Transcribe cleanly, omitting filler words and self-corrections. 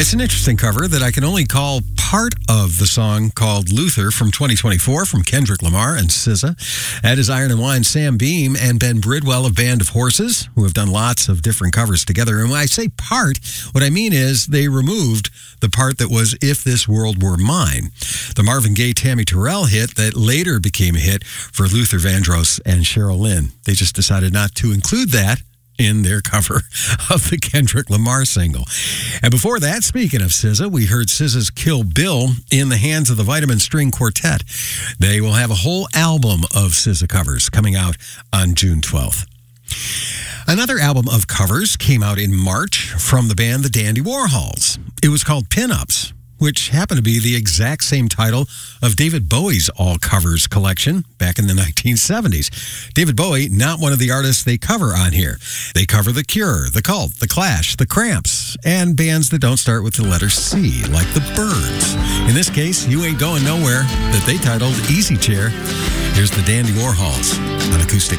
It's an interesting cover that I can only call part of the song called Luther from 2024 from Kendrick Lamar and SZA. That is Iron and Wine, Sam Beam, and Ben Bridwell of Band of Horses, who have done lots of different covers together. And when I say part, what I mean is they removed the part that was If This World Were Mine, the Marvin Gaye, Tammy Terrell hit that later became a hit for Luther Vandross and Cheryl Lynn. They just decided not to include that in their cover of the Kendrick Lamar single. And before that, speaking of SZA, we heard SZA's Kill Bill in the hands of the Vitamin String Quartet. They will have a whole album of SZA covers coming out on June 12th. Another album of covers came out in March from the band The Dandy Warhols. It was called Pin-Ups, which happened to be the exact same title of David Bowie's All Covers collection back in the 1970s. David Bowie, not one of the artists they cover on here. They cover The Cure, The Cult, The Clash, The Cramps, and bands that don't start with the letter C, like The Byrds. In this case, You Ain't Going Nowhere, that they titled Easy Chair. Here's the Dandy Warhols on Acoustic